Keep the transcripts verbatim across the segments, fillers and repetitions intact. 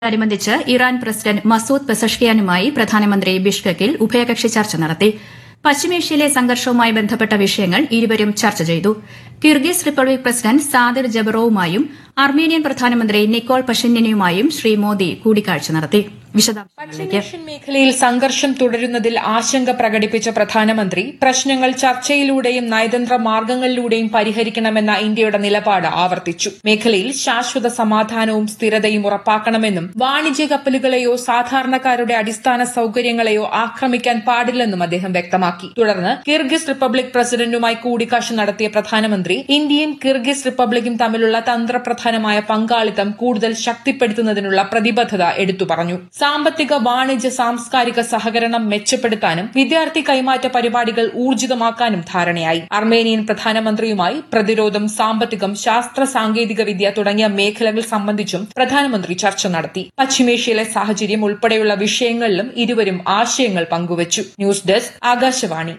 അനുബന്ധിച്ച് Iran president Masoud പെസഷ്കിയാനുമായി പ്രധാനമന്ത്രി ബിഷ്കെക്കിൽ ഉഭയകക്ഷി ചർച്ച നടത്തി. പശ്ചിമേഷ്യയിലെ സംഘർഷവുമായി ബന്ധപ്പെട്ട വിഷയങ്ങൾ ഇരുവരും ചർച്ച ചെയ്തു. Kyrgyz republic president Sadyr ജബറോവുമായും Armenian പ്രധാനമന്ത്രി നിക്കോൾ പഷിന്യനുമായും ശ്രീ മോദി കൂടിക്കാഴ്ച നടത്തി. പശ്ചിമേഷ്യൻ മേഖലയിൽ സംഘർഷം തുടരുന്നതിൽ ആശങ്ക പ്രകടിപ്പിച്ച പ്രധാനമന്ത്രി പ്രശ്നങ്ങൾ ചർച്ചയിലൂടെയും നയതന്ത്ര മാർഗങ്ങളിലൂടെയും പരിഹരിക്കണമെന്ന ഇന്ത്യയുടെ നിലപാട് ആവർത്തിച്ചു. മേഖലയിൽ ശാശ്വത സമാധാനവും സ്ഥിരതയും ഉറപ്പാക്കണമെന്നും വാണിജ്യ കപ്പലുകളെയോ സാധാരണക്കാരുടെ അടിസ്ഥാന സൌകര്യങ്ങളെയോ ആക്രമിക്കാൻ പാടില്ലെന്നും അദ്ദേഹം വ്യക്തമാക്കി. തുടർന്ന് കിർഗിസ് റിപ്പബ്ലിക് പ്രസിഡന്റുമായി കൂടിക്കാഴ്ച നടത്തിയ പ്രധാനമന്ത്രി ഇന്ത്യയും കിർഗിസ് റിപ്പബ്ലിക്കും തമ്മിലുള്ള തന്ത്രപ്രധാനമായ പങ്കാളിത്തം കൂടുതൽ ശക്തിപ്പെടുത്തുന്നതിനുള്ള പ്രതിബദ്ധത എടുത്തു പറഞ്ഞു. സാമ്പത്തിക, വാണിജ്യ, സാംസ്കാരിക സഹകരണം മെച്ചപ്പെടുത്താനും വിദ്യാർത്ഥി കൈമാറ്റ പരിപാടികൾ ഊർജിതമാക്കാനും ധാരണയായി. അർമേനിയൻ പ്രധാനമന്ത്രിയുമായി പ്രതിരോധം, സാമ്പത്തികം, ശാസ്ത്ര സാങ്കേതിക വിദ്യ തുടങ്ങിയ മേഖലകൾ സംബന്ധിച്ചും പ്രധാനമന്ത്രി ചർച്ച നടത്തി. പശ്ചിമേഷ്യയിലെ സാഹചര്യം ഉൾപ്പെടെയുള്ള വിഷയങ്ങളിലും ഇരുവരും ആശയങ്ങൾ പങ്കുവച്ചു. News desk, Akashvani.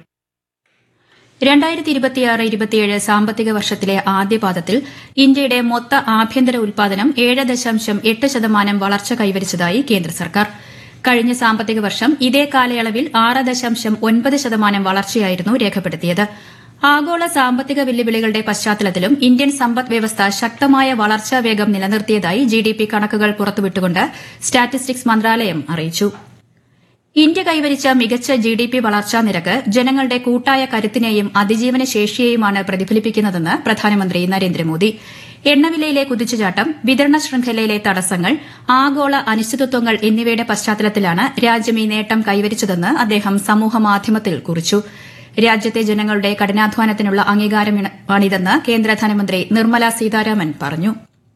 രണ്ടായിരത്തി ഇരുപത്തിയാറ് ഇരുപത്തിയേഴ് സാമ്പത്തിക വർഷത്തിലെ ആദ്യപാദത്തിൽ ഇന്ത്യയുടെ മൊത്ത ആഭ്യന്തര ഉൽപാദനം ഏഴ് ദശാംശം എട്ട് ശതമാനം വളർച്ച കൈവരിച്ചതായി കേന്ദ്ര സർക്കാർ. കഴിഞ്ഞ സാമ്പത്തിക വർഷം ഇതേ കാലയളവിൽ ആറ് ദശാംശം ഒൻപത് ശതമാനം വളർച്ചയായിരുന്നു രേഖപ്പെടുത്തിയത്. ആഗോള സാമ്പത്തിക വെല്ലുവിളികളുടെ പശ്ചാത്തലത്തിലും ഇന്ത്യൻ സമ്പദ് വ്യവസ്ഥ ശക്തമായ വളർച്ചാ വേഗം നിലനിർത്തിയതായി ജിഡിപി കണക്കുകൾ പുറത്തുവിട്ടുകൊണ്ട് സ്റ്റാറ്റിസ്റ്റിക്സ് മന്ത്രാലയം അറിയിച്ചു. ഇന്ത്യ കൈവരിച്ച മികച്ച ജിഡിപി വളർച്ചാ നിരക്ക് ജനങ്ങളുടെ കൂട്ടായ കരുത്തിനെയും അതിജീവന ശേഷിയെയുമാണ് പ്രതിഫലിപ്പിക്കുന്നതെന്ന് പ്രധാനമന്ത്രി നരേന്ദ്രമോദി. എണ്ണവിലയിലെ കുതിച്ചുചാട്ടം, വിതരണ ശൃംഖലയിലെ തടസ്സങ്ങൾ, ആഗോള അനിശ്ചിതത്വങ്ങൾ എന്നിവയുടെ പശ്ചാത്തലത്തിലാണ് രാജ്യം ഈ നേട്ടം കൈവരിച്ചതെന്ന് അദ്ദേഹം സമൂഹമാധ്യമത്തിൽ കുറിച്ചു. രാജ്യത്തെ ജനങ്ങളുടെ കഠിനാധ്വാനത്തിനുള്ള അംഗീകാരമാണിതെന്ന് കേന്ദ്ര ധനമന്ത്രി നിർമ്മല സീതാരാമൻ പറഞ്ഞു.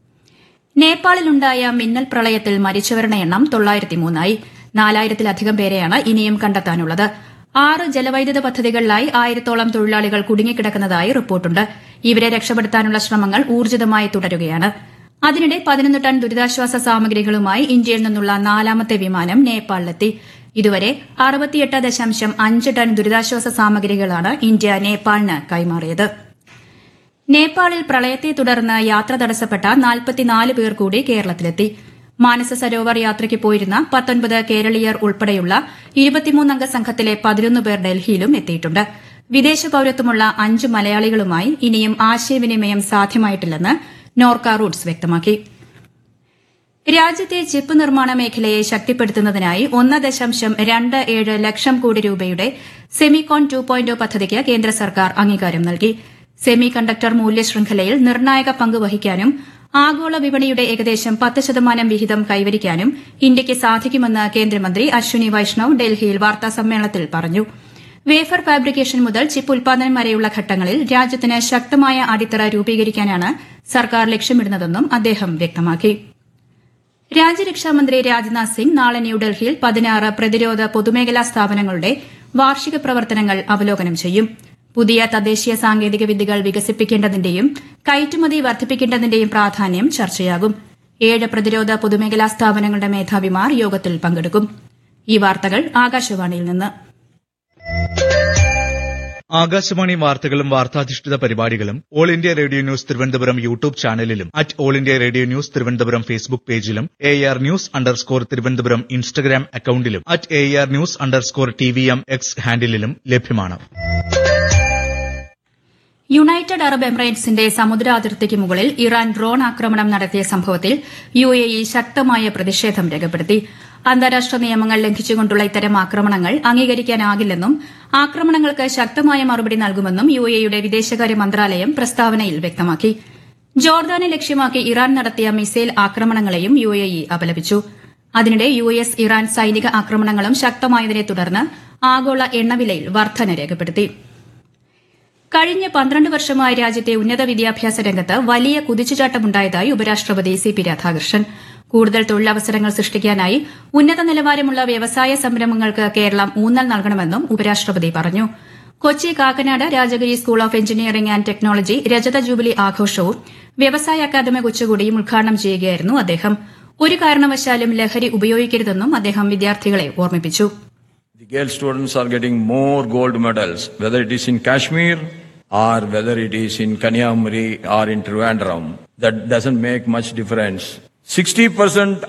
നേപ്പാളിലുണ്ടായ മിന്നൽ പ്രളയത്തിൽ മരിച്ചവരുടെ എണ്ണം തൊള്ളായിരത്തി മൂന്നായി. നാലായിരത്തിലധികം പേരെയാണ് ഇനിയും കണ്ടെത്താനുള്ളത്. ആറ് ജലവൈദ്യുത പദ്ധതികളിലായി ആയിരത്തോളം തൊഴിലാളികൾ കുടുങ്ങിക്കിടക്കുന്നതായി റിപ്പോർട്ടുണ്ട്. ഇവരെ രക്ഷപ്പെടുത്താനുള്ള ശ്രമങ്ങൾ ഊർജിതമായി തുടരുകയാണ്. അതിനിടെ പതിനൊന്ന് ടൺ ദുരിതാശ്വാസ സാമഗ്രികളുമായി ഇന്ത്യയിൽ നിന്നുള്ള നാലാമത്തെ വിമാനം നേപ്പാളിലെത്തി. ഇതുവരെ അറുപത്തിയെട്ട് ദശാംശം അഞ്ച് ടൺ ദുരിതാശ്വാസ സാമഗ്രികളാണ് ഇന്ത്യ നേപ്പാളിന് കൈമാറിയത്. നേപ്പാളിൽ പ്രളയത്തെ തുടർന്ന് യാത്ര തടസ്സപ്പെട്ട നാൽപ്പത്തിനാല് പേർ കൂടി കേരളത്തിലെത്തി. മാനസ സരോവർ യാത്രയ്ക്ക് പോയിരുന്ന പത്തൊൻപത് കേരളീയർ ഉൾപ്പെടെയുള്ള ഇരുപത്തിമൂന്നംഗ സംഘത്തിലെ പതിനൊന്ന് പേർ ഡൽഹിയിലും എത്തിയിട്ടുണ്ട്. വിദേശ പൌരത്വമുള്ള അഞ്ച് മലയാളികളുമായി ഇനിയും ആശയവിനിമയം സാധ്യമായിട്ടില്ലെന്ന് നോർക്ക റൂട്ട്സ് വ്യക്തമാക്കി. രാജ്യത്തെ ചിപ്പ് നിർമ്മാണ മേഖലയെ ശക്തിപ്പെടുത്തുന്നതിനായി ഒന്ന് ദശാംശം രണ്ട് ഏഴ് ലക്ഷം കോടി രൂപയുടെ സെമികോൺ ടു പോയിന്റ് പദ്ധതിക്ക് കേന്ദ്ര സർക്കാർ അംഗീകാരം നൽകി. സെമി കണ്ടക്ടർ മൂല്യശൃംഖലയിൽ നിർണായക പങ്ക് വഹിക്കാനും ആഗോള വിപണിയുടെ ഏകദേശം പത്ത് ശതമാനം വിഹിതം കൈവരിക്കാനും ഇന്ത്യയ്ക്ക് സാധിക്കുമെന്ന് കേന്ദ്രമന്ത്രി അശ്വിനി വൈഷ്ണവ് ഡൽഹിയിൽ വാർത്താസമ്മേളനത്തിൽ പറഞ്ഞു. വേഫർ ഫാബ്രിക്കേഷൻ മുതൽ ചിപ്പ് ഉൽപാദനം വരെയുള്ള ഘട്ടങ്ങളിൽ രാജ്യത്തിന് ശക്തമായ അടിത്തറ രൂപീകരിക്കാനാണ് സർക്കാർ ലക്ഷ്യമിടുന്നതെന്നും അദ്ദേഹം വ്യക്തമാക്കി. രാജ്യരക്ഷാമന്ത്രി രാജ്നാഥ് സിംഗ് നാളെ ന്യൂഡൽഹിയിൽ പതിനാറ് പ്രതിരോധ പൊതുമേഖലാ സ്ഥാപനങ്ങളുടെ വാർഷിക പ്രവർത്തനങ്ങൾ അവലോകനം ചെയ്യും. പുതിയ തദ്ദേശീയ സാങ്കേതിക വിദ്യകൾ വികസിപ്പിക്കേണ്ടതിന്റെയും കയറ്റുമതി വർദ്ധിപ്പിക്കേണ്ടതിന്റെയും പ്രാധാന്യം ചർച്ചയാകും. ഏഴ് പ്രതിരോധ പൊതുമേഖലാ സ്ഥാപനങ്ങളുടെ മേധാവിമാർ യോഗത്തിൽ പങ്കെടുക്കും. ഈ വാർത്തകൾ ആകാശവാണിയിൽ നിന്ന്. ആകാശവാണി വാർത്തകളും വാർത്താധിഷ്ഠിത പരിപാടികളും all India radio news Thiruvananthapuram YouTube ചാനലിലും at all India radio news Thiruvananthapuram Facebook പേജിലും A R news underscore Thiruvananthapuram Instagram അക്കൌണ്ടിലും at A R news underscore T V M X ഹാൻഡിലും ലഭ്യമാണ്. യുണൈറ്റഡ് അറബ് എമിറേറ്റ്സിന്റെ സമുദ്രാതിർത്തിക്ക് മുകളിൽ ഇറാൻ ഡ്രോൺ ആക്രമണം നടത്തിയ സംഭവത്തിൽ യു എ ഇ ശക്തമായ പ്രതിഷേധം രേഖപ്പെടുത്തി. അന്താരാഷ്ട്ര നിയമങ്ങൾ ലംഘിച്ചുകൊണ്ടുള്ള ഇത്തരം ആക്രമണങ്ങൾ അംഗീകരിക്കാനാകില്ലെന്നും ആക്രമണങ്ങൾക്ക് ശക്തമായ മറുപടി നൽകുമെന്നും യു എ ഇയുടെ വിദേശകാര്യ മന്ത്രാലയം പ്രസ്താവനയിൽ വ്യക്തമാക്കി. ജോർദാനെ ലക്ഷ്യമാക്കി ഇറാൻ നടത്തിയ മിസൈൽ ആക്രമണങ്ങളെയും യു എ ഇ അപലപിച്ചു. അതിനിടെ യു എസ് ഇറാൻ സൈനിക ആക്രമണങ്ങളും ശക്തമായതിനെ തുടർന്ന് ആഗോള എണ്ണവിലയിൽ വർധന രേഖപ്പെടുത്തി. കഴിഞ്ഞ പന്ത്രണ്ട് വർഷമായി രാജ്യത്തെ ഉന്നത വിദ്യാഭ്യാസ രംഗത്ത് വലിയ കുതിച്ചുചാട്ടമുണ്ടായതായി ഉപരാഷ്ട്രപതി സി പി രാധാകൃഷ്ണൻ. കൂടുതൽ തൊഴിലവസരങ്ങൾ സൃഷ്ടിക്കാനായി ഉന്നത നിലവാരമുള്ള വ്യവസായ സംരംഭങ്ങൾക്ക് കേരളം ഊന്നൽ നൽകണമെന്നും ഉപരാഷ്ട്രപതി പറഞ്ഞു. Kochi Kakkanad Rajagiri school of engineering and technology രജത ജൂബിലി ആഘോഷവും വ്യവസായ അക്കാദമിക് ഉച്ചകോടിയും ഉദ്ഘാടനം ചെയ്യുകയായിരുന്നു അദ്ദേഹം. ഒരു കാരണവശാലും ലഹരി ഉപയോഗിക്കരുതെന്നും അദ്ദേഹം വിദ്യാർത്ഥികളെ ഓർമ്മിപ്പിച്ചു. The girl students are getting more gold medals, whether it is in Kashmir or whether it is in Kanyakumari or in Trivandrum. That doesn't make much difference. sixty percent